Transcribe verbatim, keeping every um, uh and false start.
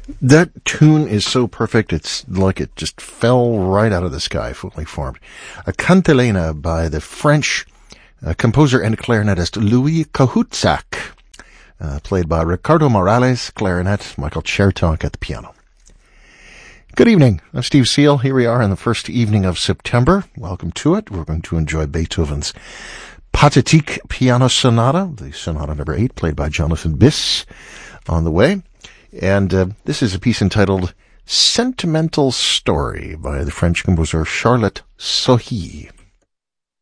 That tune is so perfect, it's like it just fell right out of the sky, fully formed. A Cantilena by the French uh, composer and clarinetist Louis Cahoutsac, uh, played by Ricardo Morales, clarinet, Michael Chertok at the piano. Good evening, I'm Steve Seal. Here we are in the first evening of September. Welcome to it. We're going to enjoy Beethoven's Pathetique Piano Sonata, the Sonata number eight, played by Jonathan Biss, on the way. And uh, this is a piece entitled Sentimental Story by the French composer Charlotte Sohi.